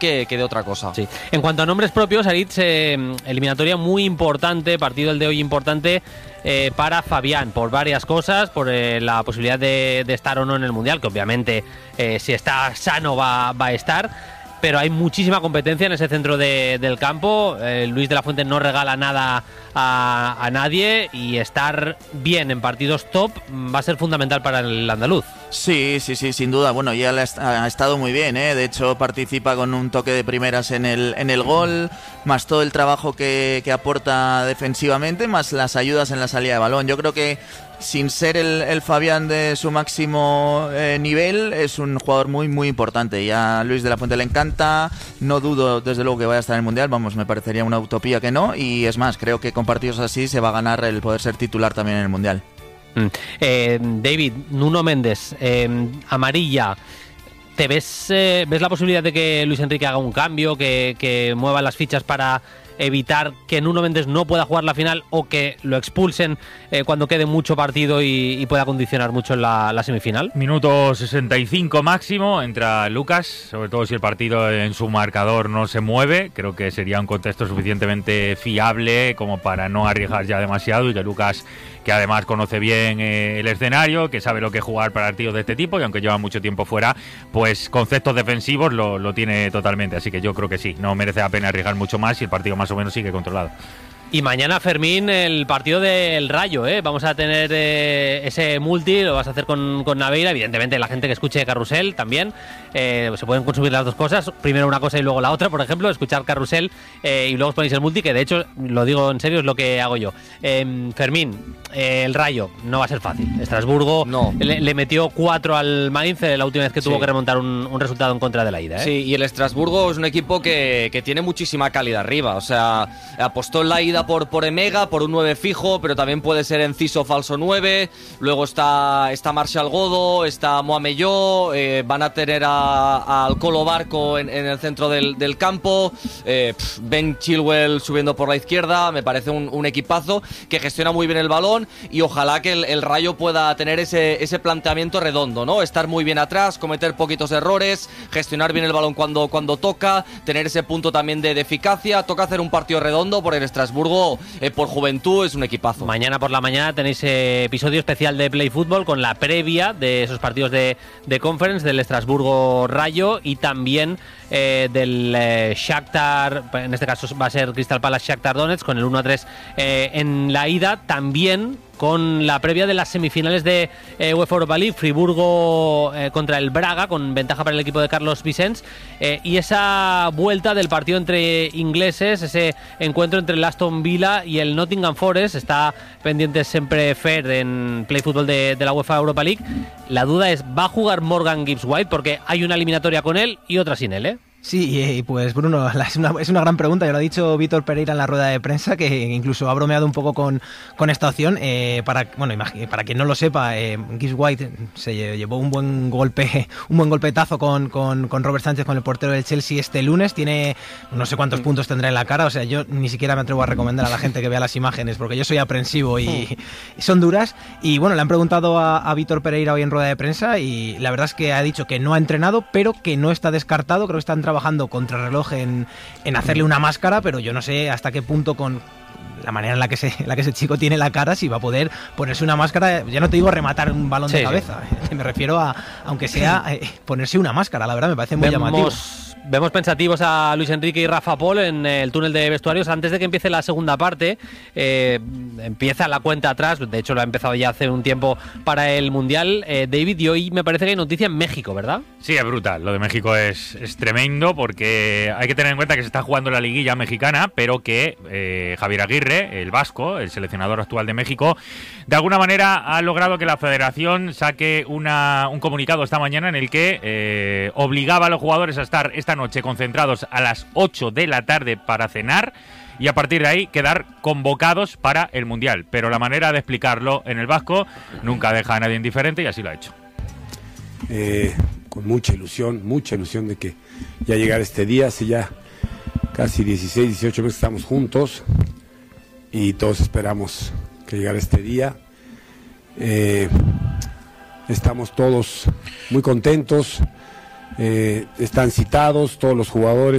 que de otra cosa. Sí. En cuanto a nombres propios, Aritz, eliminatoria muy importante, partido el de hoy importante para Fabián, por varias cosas, por la posibilidad de estar o no en el Mundial, que obviamente si está sano va a estar. Pero hay muchísima competencia en ese centro del campo. Luis de la Fuente no regala nada a nadie y estar bien en partidos top va a ser fundamental para el andaluz. Sí, sin duda. Bueno, ya ha estado muy bien, ¿eh? De hecho, participa con un toque de primeras en el gol, más todo el trabajo que aporta defensivamente, más las ayudas en la salida de balón. Yo creo que sin ser el Fabián de su máximo nivel, es un jugador muy, muy importante. Ya a Luis de la Fuente le encanta, no dudo desde luego que vaya a estar en el Mundial, vamos, me parecería una utopía que no, y es más, creo que con partidos así se va a ganar el poder ser titular también en el Mundial. David, Nuno Méndez, amarilla. ¿Te ves la posibilidad de que Luis Enrique haga un cambio, que mueva las fichas para evitar que Nuno Méndez no pueda jugar la final o que lo expulsen cuando quede mucho partido y pueda condicionar mucho en la semifinal? Minuto 65 máximo, entra Lucas, sobre todo si el partido en su marcador no se mueve. Creo que sería un contexto suficientemente fiable como para no arriesgar ya demasiado y que Lucas, que además conoce bien el escenario, que sabe lo que es jugar partidos de este tipo y aunque lleva mucho tiempo fuera, pues conceptos defensivos lo tiene totalmente, así que yo creo que sí, no merece la pena arriesgar mucho más si el partido más o menos sigue controlado. Y mañana, Fermín, el partido del Rayo, ¿eh? Vamos a tener ese multi, lo vas a hacer con Naveira, evidentemente la gente que escuche Carrusel también, se pueden consumir las dos cosas, primero una cosa y luego la otra, por ejemplo, escuchar Carrusel y luego os ponéis el multi, que de hecho, lo digo en serio, es lo que hago yo. Fermín, el Rayo no va a ser fácil, Estrasburgo no. le metió 4 al Mainz la última vez que tuvo que remontar un resultado en contra de la ida, ¿eh? Sí, y el Estrasburgo es un equipo que tiene muchísima calidad arriba, o sea, apostó en la ida por Emega, por un 9 fijo, pero también puede ser Enciso falso 9, luego está Marshall Godo, está Moamelló, van a tener al Colo Barco en el centro del campo, Ben Chilwell subiendo por la izquierda, me parece un equipazo que gestiona muy bien el balón y ojalá que el Rayo pueda tener ese planteamiento redondo, ¿no? Estar muy bien atrás, cometer poquitos errores, gestionar bien el balón cuando toca, tener ese punto también de eficacia. Toca hacer un partido redondo por el Estrasburgo, por juventud es un equipazo. Mañana por la mañana tenéis episodio especial de Play Fútbol con la previa de esos partidos de Conference, del Estrasburgo Rayo y también del Shakhtar, en este caso va a ser Crystal Palace Shakhtar Donetsk con el 1-3 en la ida, también con la previa de las semifinales de UEFA Europa League, Friburgo contra el Braga, con ventaja para el equipo de Carlos Vicens, y esa vuelta del partido entre ingleses, ese encuentro entre el Aston Villa y el Nottingham Forest. Está pendiente siempre Fer en Play Fútbol de la UEFA Europa League. La duda es, ¿va a jugar Morgan Gibbs-White? Porque hay una eliminatoria con él y otra sin él, ¿eh? Sí, pues Bruno, es una gran pregunta, ya lo ha dicho Vítor Pereira en la rueda de prensa, que incluso ha bromeado un poco con esta opción. Para quien no lo sepa, Gibbs-White se llevó un buen golpetazo con Robert Sánchez, con el portero del Chelsea este lunes, tiene no sé cuántos puntos tendrá en la cara, o sea, yo ni siquiera me atrevo a recomendar a la gente que vea las imágenes, porque yo soy aprensivo y son duras, y bueno, le han preguntado a Vítor Pereira hoy en rueda de prensa, y la verdad es que ha dicho que no ha entrenado, pero que no está descartado, creo que están trabajando contrarreloj en hacerle una máscara, pero yo no sé hasta qué punto con la manera en la que ese chico tiene la cara, si va a poder ponerse una máscara, ya no te digo rematar un balón de cabeza, me refiero a, aunque sea ponerse una máscara, la verdad me parece muy llamativo. Vemos pensativos a Luis Enrique y Rafa Pol en el túnel de vestuarios. Antes de que empiece la segunda parte, empieza la cuenta atrás. De hecho, lo ha empezado ya hace un tiempo para el Mundial. David, y hoy me parece que hay noticia en México, ¿verdad? Sí, es brutal. Lo de México es tremendo porque hay que tener en cuenta que se está jugando la liguilla mexicana, pero que Javier Aguirre, el vasco, el seleccionador actual de México, de alguna manera ha logrado que la federación saque un comunicado esta mañana en el que obligaba a los jugadores a estar esta noche concentrados a las 8 de la tarde para cenar y a partir de ahí quedar convocados para el Mundial. Pero la manera de explicarlo en el vasco nunca deja a nadie indiferente y así lo ha hecho. Con mucha ilusión de que ya llegara este día. Hace ya casi 16, 18 meses estamos juntos y todos esperamos que llegara este día. Estamos todos muy contentos. Están citados todos los jugadores